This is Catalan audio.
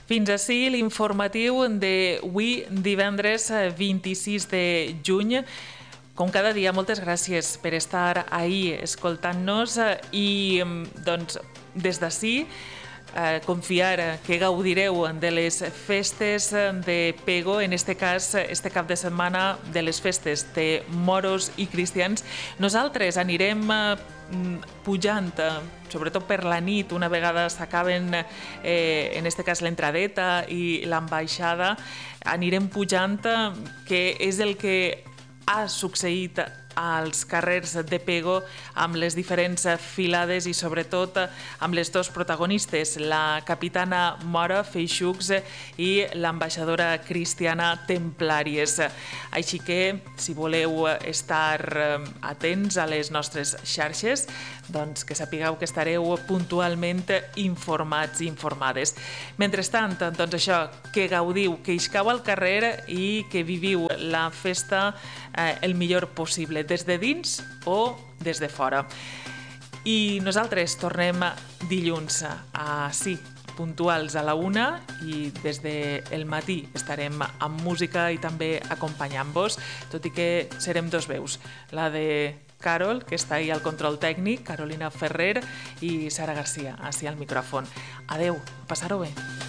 Fins ací l'informatiu d'avui, divendres 26 de juny. Com cada dia, moltes gràcies per estar ahir escoltant-nos i des d'ací confiar que gaudireu de les festes de Pego, en este cas, este cap de setmana de les festes de moros i cristians. Nosaltres anirem pujant, sobretot per la nit, una vegada s'acaben, en este cas, l'entradeta i l'ambaixada, anirem pujant, que és el que ha succeït als carrers de Pego amb les diferents filades i sobretot amb les dos protagonistes, la capitana mora Feixucs i l'ambaixadora cristiana Templàries. Així que, si voleu estar atents a les nostres xarxes, doncs que sapigueu que estareu puntualment informats i informades. Mentrestant, doncs això, que gaudiu, que iscau al carrer i que viviu la festa el millor possible, des de dins o des de fora. I nosaltres tornem dilluns puntuals a la 1 i des del matí estarem amb música i també acompanyant-vos, tot i que serem dos veus, la de Carol, que està ahí al control tècnic, Carolina Ferrer, i Sara Garcia, així al micròfon. Adeu, passar-ho bé.